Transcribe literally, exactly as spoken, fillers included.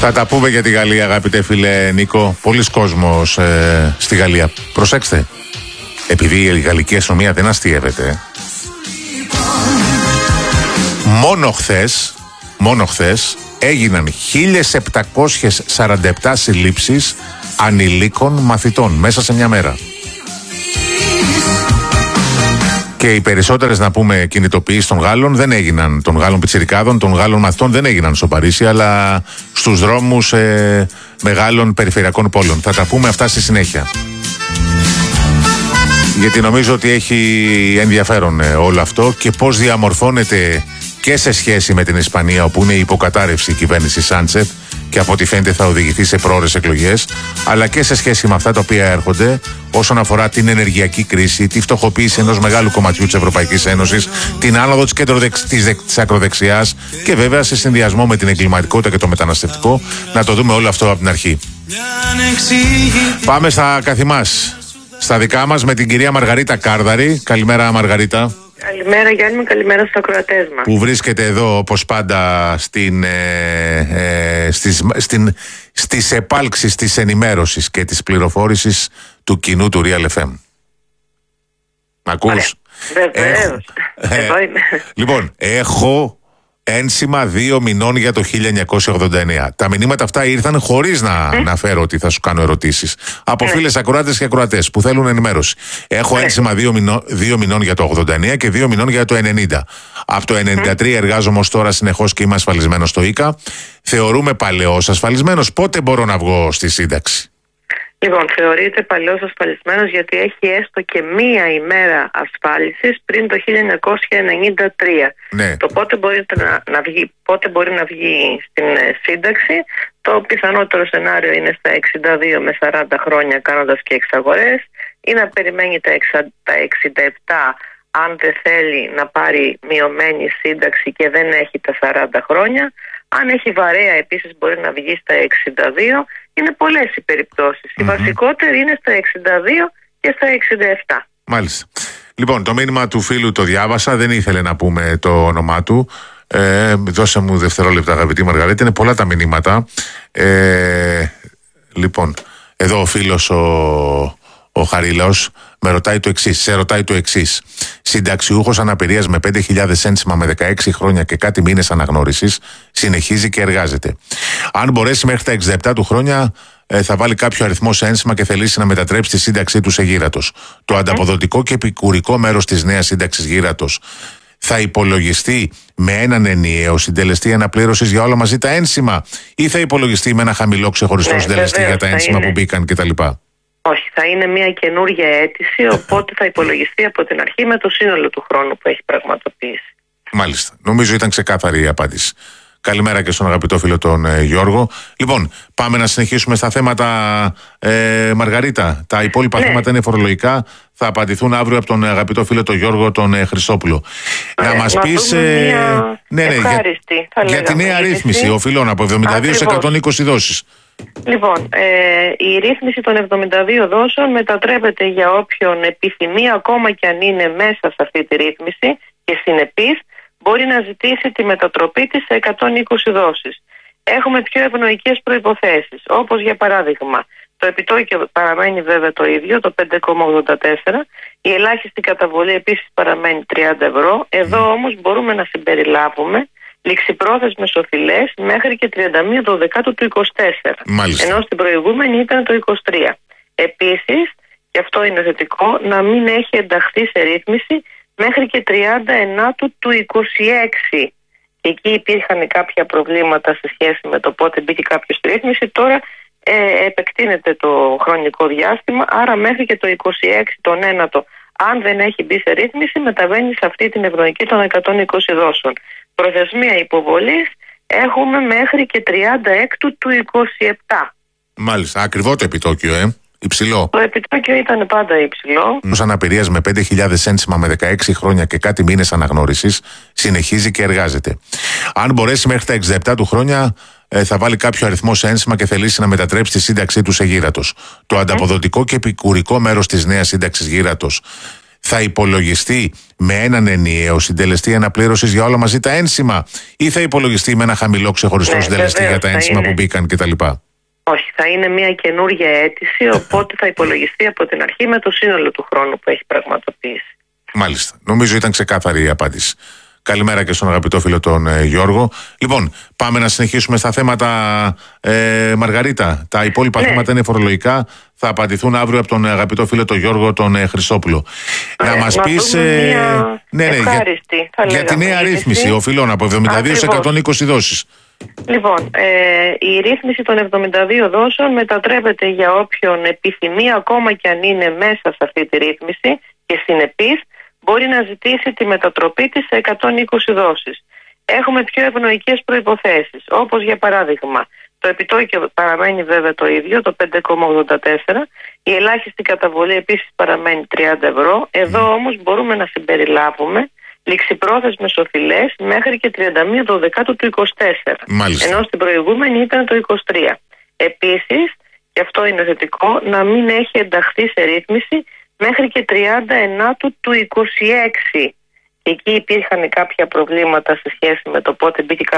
Θα τα πούμε για τη Γαλλία, αγαπητέ φίλε Νίκο. Πολλοί κόσμος ε, στη Γαλλία. Προσέξτε, επειδή η γαλλική αστυνομία δεν αστείευεται, μόνο χθες, μόνο χθες έγιναν χίλιες επτακόσιες σαράντα επτά συλλήψεις ανηλίκων μαθητών μέσα σε μια μέρα. Και οι περισσότερες, να πούμε, κινητοποιήσεις των Γάλλων δεν έγιναν, των Γάλλων πιτσιρικάδων, των Γάλλων μαθητών δεν έγιναν στο Παρίσι, αλλά στους δρόμους ε, μεγάλων περιφερειακών πόλεων. Θα τα πούμε αυτά στη συνέχεια. Γιατί νομίζω ότι έχει ενδιαφέρον ε, όλο αυτό και πώς διαμορφώνεται και σε σχέση με την Ισπανία, όπου είναι η υποκατάρρευση η κυβέρνηση Σάντσεφ και από ό,τι φαίνεται θα οδηγηθεί σε πρόωρες εκλογές, αλλά και σε σχέση με αυτά τα οποία έρχονται όσον αφορά την ενεργειακή κρίση, τη φτωχοποίηση ενός μεγάλου κομματιού της Ευρωπαϊκής Ένωσης, την άνοδο της, κεντροδεξ... της ακροδεξιάς και βέβαια σε συνδυασμό με την εγκληματικότητα και το μεταναστευτικό. Να το δούμε όλο αυτό από την αρχή. Πάμε στα καθημάς, στα δικά μας, με την κυρία Μαργαρίτα Κάρδαρη. Καλημέρα, Μαργαρίτα. Καλημέρα Γιάννη μου, καλημέρα στους ακροατές μας. Που βρίσκεται εδώ όπως πάντα στην, ε, ε, στις, στην, στις επάλξεις της ενημέρωσης και της πληροφόρησης του κοινού του Real εφ εμ. Μ' ακούς? Βεβαίως, εδώ είμαι. Λοιπόν, έχω ένσημα δύο μηνών για το χίλια εννιακόσια ογδόντα εννέα. Τα μηνύματα αυτά ήρθαν χωρίς να αναφέρω ότι θα σου κάνω ερωτήσεις. Από φίλες ακροάτες και ακροατές που θέλουν ενημέρωση. Έχω ένσημα δύο μηνών, δύο μηνών για το ογδόντα εννέα και δύο μηνών για το ενενήντα. Από το ενενήντα τρία εργάζομαι ως τώρα συνεχώς και είμαι ασφαλισμένος στο ΙΚΑ. Θεωρούμε παλαιός ασφαλισμένος. Πότε μπορώ να βγω στη σύνταξη? Λοιπόν, θεωρείται παλαιός ασφαλισμένος γιατί έχει έστω και μία ημέρα ασφάλισης πριν το χίλια εννιακόσια ενενήντα τρία. Ναι. Το πότε, μπορείτε να, να βγει, πότε μπορεί να βγει στην ε, σύνταξη, το πιθανότερο σενάριο είναι στα εξήντα δύο με σαράντα χρόνια κάνοντας και εξαγορές, ή να περιμένει τα, εξα, τα εξήντα επτά αν δεν θέλει να πάρει μειωμένη σύνταξη και δεν έχει τα σαράντα χρόνια. Αν έχει βαρέα επίσης μπορεί να βγει στα εξήντα δύο. Είναι πολλές οι περιπτώσεις. Mm-hmm. Η βασικότερη είναι στα εξήντα δύο και στα εξήντα επτά. Μάλιστα. Λοιπόν, το μήνυμα του φίλου το διάβασα, δεν ήθελε να πούμε το όνομά του. Ε, δώσε μου δευτερόλεπτα, αγαπητή Μαργαρίτα, είναι πολλά τα μηνύματα. Ε, λοιπόν, εδώ ο φίλος ο, ο Χαρίλαος με ρωτάει το εξής, σε ρωτάει το εξής. Συνταξιούχος αναπηρίας με πέντε χιλιάδες ένσημα με δεκαέξι χρόνια και κάτι μήνες αναγνώρισης, συνεχίζει και εργάζεται. Αν μπορέσει μέχρι τα εξήντα επτά του χρόνια, ε, θα βάλει κάποιο αριθμό σε ένσημα και θελήσει να μετατρέψει τη σύνταξή του σε γύρατος. Το ανταποδοτικό και επικουρικό μέρος της νέας σύνταξης γύρατος θα υπολογιστεί με έναν ενιαίο συντελεστή αναπλήρωσης για όλα μαζί τα ένσημα, ή θα υπολογιστεί με ένα χαμηλό ξεχωριστό ναι, συντελεστή βεβαίως, για τα ένσημα που μπήκαν κτλ? Όχι, θα είναι μια καινούργια αίτηση, οπότε θα υπολογιστεί από την αρχή με το σύνολο του χρόνου που έχει πραγματοποιήσει. Μάλιστα. Νομίζω ήταν ξεκάθαρη η απάντηση. Καλημέρα και στον αγαπητό φίλο τον ε, Γιώργο. Λοιπόν, πάμε να συνεχίσουμε στα θέματα, ε, Μαργαρίτα. Τα υπόλοιπα ναι. θέματα είναι φορολογικά. Θα απαντηθούν αύριο από τον αγαπητό φίλο τον Γιώργο τον ε, Χριστόπουλο. Ναι, να μας πεις ε, ναι, ναι, για, για τη νέα ρύθμιση οφειλών από εβδομήντα δύο σε εκατόν είκοσι δόσεις. Λοιπόν, ε, η ρύθμιση των εβδομήντα δύο δόσεων μετατρέπεται για όποιον επιθυμεί, ακόμα και αν είναι μέσα σε αυτή τη ρύθμιση και συνεπής, μπορεί να ζητήσει τη μετατροπή της σε εκατόν είκοσι δόσεις. Έχουμε πιο ευνοϊκές προϋποθέσεις, όπως για παράδειγμα, το επιτόκιο παραμένει βέβαια το ίδιο, το πέντε κόμμα ογδόντα τέσσερα, η ελάχιστη καταβολή επίσης παραμένει τριάντα ευρώ, εδώ όμως μπορούμε να συμπεριλάβουμε ληξιπρόθεσμες οφειλές μέχρι και τριάντα μία Δωδεκάτου του είκοσι τέσσερα. Μάλιστα. Ενώ στην προηγούμενη ήταν το είκοσι τρία. Επίσης, και αυτό είναι θετικό, να μην έχει ενταχθεί σε ρύθμιση μέχρι και τριάντα ενάτου του είκοσι έξι. Εκεί υπήρχαν κάποια προβλήματα σε σχέση με το πότε μπήκε κάποιο στη ρύθμιση. Τώρα ε, επεκτείνεται το χρονικό διάστημα, άρα μέχρι και το είκοσι έξι τον ένατο, αν δεν έχει μπει σε ρύθμιση, μεταβαίνει σε αυτή την ευνοϊκή των εκατόν είκοσι δόσεων. Προθεσμία υποβολής έχουμε μέχρι και τριάντα έξι του είκοσι επτά. Μάλιστα, ακριβό το επιτόκιο, ε. Υψηλό. Το επιτόκιο ήταν πάντα υψηλό. Ως αναπηρίας με πέντε χιλιάδες ένσημα με δεκαέξι χρόνια και κάτι μήνες αναγνώρισης, συνεχίζει και εργάζεται. Αν μπορέσει μέχρι τα εξήντα επτά του χρόνια, ε, θα βάλει κάποιο αριθμό σε ένσημα και θελήσει να μετατρέψει τη σύνταξή του σε γύρατος. Το ανταποδοτικό και επικουρικό μέρος της νέας σύνταξης γύρατος θα υπολογιστεί με έναν ενιαίο συντελεστή αναπλήρωσης για όλα μαζί τα ένσημα ή θα υπολογιστεί με ένα χαμηλό ξεχωριστό ναι, συντελεστή βεβαίως, για τα ένσημα είναι... που μπήκαν κτλ.? Όχι, θα είναι μια καινούργια αίτηση, οπότε θα υπολογιστεί από την αρχή με το σύνολο του χρόνου που έχει πραγματοποιήσει. Μάλιστα. Νομίζω ήταν ξεκάθαρη η απάντηση. Καλημέρα και στον αγαπητό φίλο τον ε, Γιώργο. Λοιπόν, πάμε να συνεχίσουμε στα θέματα, ε, Μαργαρίτα. Τα υπόλοιπα ναι. θέματα είναι φορολογικά. Θα απαντηθούν αύριο από τον αγαπητό φίλο τον Γιώργο τον ε, Χριστόπουλο. Ναι, να μας πεις ε, ναι, ναι, για, για τη νέα ρύθμιση οφειλών από εβδομήντα δύο σε εκατόν είκοσι δόσεις. Λοιπόν, ε, η ρύθμιση των εβδομήντα δύο δόσεων μετατρέπεται για όποιον επιθυμεί, ακόμα και αν είναι μέσα σε αυτή τη ρύθμιση και συνεπής, μπορεί να ζητήσει τη μετατροπή της σε εκατόν είκοσι δόσεις. Έχουμε πιο ευνοϊκές προϋποθέσεις, όπως για παράδειγμα το επιτόκιο παραμένει βέβαια το ίδιο, το πέντε κόμμα ογδόντα τέσσερα, η ελάχιστη καταβολή επίσης παραμένει τριάντα ευρώ, εδώ όμως μπορούμε να συμπεριλάβουμε ληξιπρόθεσμες οφειλές μέχρι και τριάντα μία Δωδεκάτου του είκοσι τέσσερα. Μάλιστα. Ενώ στην προηγούμενη ήταν το είκοσι τρία. Επίσης, και αυτό είναι θετικό, να μην έχει ενταχθεί σε ρύθμιση μέχρι και τριάντα ενάτου του είκοσι έξι. Και εκεί υπήρχαν κάποια προβλήματα σε σχέση με το πότε μπήκε